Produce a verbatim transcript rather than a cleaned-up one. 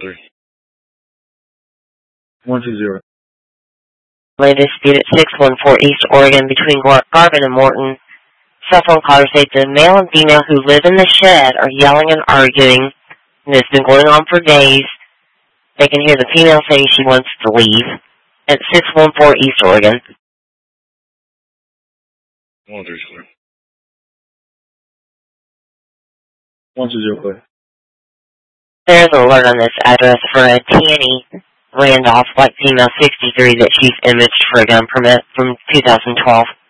three. one two zero. Land dispute at six one four East Oregon between Gar Garvin and Morton. Cell phone caller states the male and female who live in the shed are yelling and arguing, and it's been going on for days. They can hear the female saying she wants to leave. At six one four East Oregon. one three square. one two zero clear. There's an alert on this address for a Tanny Randolph, white female, sixty-three, that she's imaged for a gun permit from two thousand twelve.